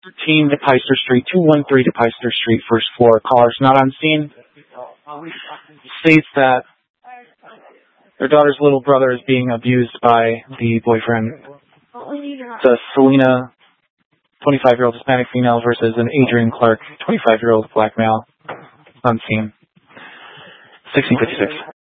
13 DePeyster Street, 213 DePeyster Street, first floor. Callers not on scene. States that their daughter's little brother is being abused by the boyfriend. It's a Selena, 25-year-old Hispanic female, versus an Adrian Clark, 25-year-old black male, on scene. 1656.